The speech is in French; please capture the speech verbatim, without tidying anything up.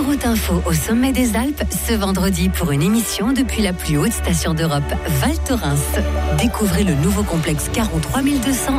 Autoroute Info au sommet des Alpes ce vendredi pour une émission depuis la plus haute station d'Europe, Val Thorens. Découvrez le nouveau complexe Caron trois mille deux cents